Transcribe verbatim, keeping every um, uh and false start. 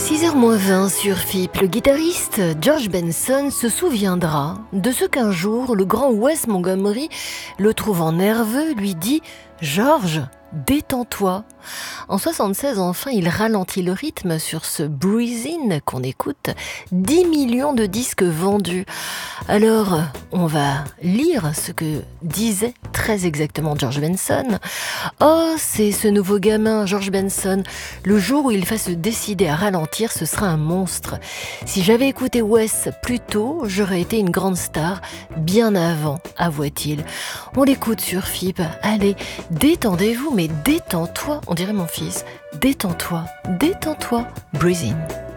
six heures moins vingt sur F I P, le guitariste George Benson se souviendra de ce qu'un jour, le grand Wes Montgomery, le trouvant nerveux, lui dit « George, détends-toi ». En soixante-seize, enfin, il ralentit le rythme sur ce Breathin' qu'on écoute, dix millions de disques vendus. Alors, on va lire ce que disait très exactement George Benson. Oh, c'est ce nouveau gamin, George Benson. Le jour où il va se décider à ralentir, ce sera un monstre. Si j'avais écouté Wes plus tôt, j'aurais été une grande star, bien avant, avoua-t-il. On l'écoute sur F I P. Allez, détendez-vous, mais détends-toi. On dirait mon fils. Détends-toi, détends-toi. Breathin'.